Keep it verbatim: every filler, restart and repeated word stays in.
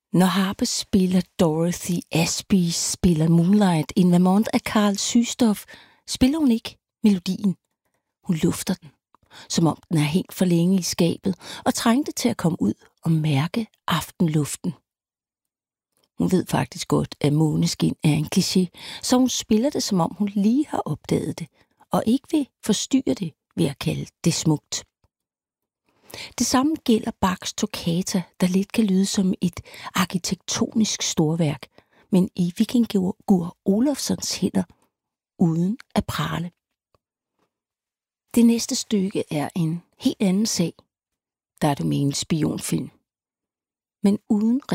Når harpespiller Dorothy Asbey spiller Moonlight in Vermont af Carl Systoff, spiller hun ikke melodien. Hun lufter den, som om den er hængt for længe i skabet og trængte til at komme ud og mærke aftenluften. Hun ved faktisk godt, at Måneskin er en kliché, så hun spiller det, som om hun lige har opdaget det, og ikke vil forstyrre det ved at kalde det smukt. Det samme gælder Bachs Toccata, der lidt kan lyde som et arkitektonisk storværk, men i Vikingur Olafssons hænder, uden at prale. Det næste stykke er en helt anden sag. Der er du med en spionfilm, men uden